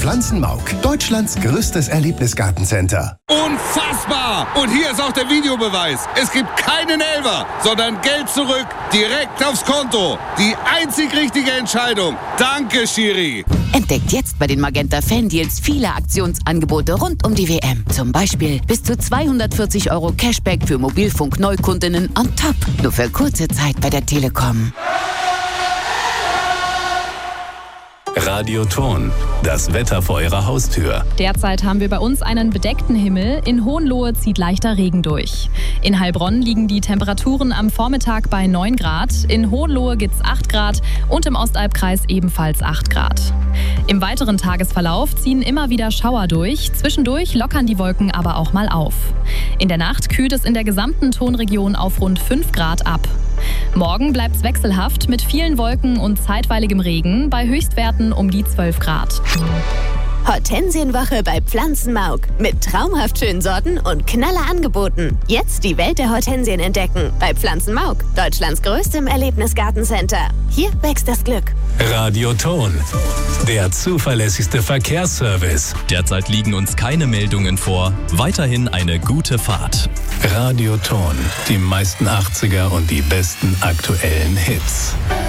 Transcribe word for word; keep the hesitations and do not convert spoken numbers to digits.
Pflanzenmauk, Deutschlands größtes Erlebnisgartencenter. Unfassbar! Und hier ist auch der Videobeweis. Es gibt keinen Elfer, sondern Geld zurück, direkt aufs Konto. Die einzig richtige Entscheidung. Danke, Schiri. Entdeckt jetzt bei den Magenta Fan-Deals viele Aktionsangebote rund um die W M. Zum Beispiel bis zu zweihundertvierzig Euro Cashback für Mobilfunk-Neukundinnen on top. Nur für kurze Zeit bei der Telekom. Radioton, das Wetter vor Ihrer Haustür. Derzeit haben wir bei uns einen bedeckten Himmel. In Hohenlohe zieht leichter Regen durch. In Heilbronn liegen die Temperaturen am Vormittag bei neun Grad. In Hohenlohe gibt's acht Grad und im Ostalbkreis ebenfalls acht Grad. Im weiteren Tagesverlauf ziehen immer wieder Schauer durch. Zwischendurch lockern die Wolken aber auch mal auf. In der Nacht kühlt es in der gesamten Tonregion auf rund fünf Grad ab. Morgen bleibt's wechselhaft mit vielen Wolken und zeitweiligem Regen bei Höchstwerten um die zwölf Grad. Hortensienwoche bei Pflanzenmauk. Mit traumhaft schönen Sorten und knaller Angeboten. Jetzt die Welt der Hortensien entdecken. Bei Pflanzenmauk, Deutschlands größtem Erlebnisgartencenter. Hier wächst das Glück. Radioton, der zuverlässigste Verkehrsservice. Derzeit liegen uns keine Meldungen vor. Weiterhin eine gute Fahrt. Radioton, die meisten achtziger und die besten aktuellen Hits.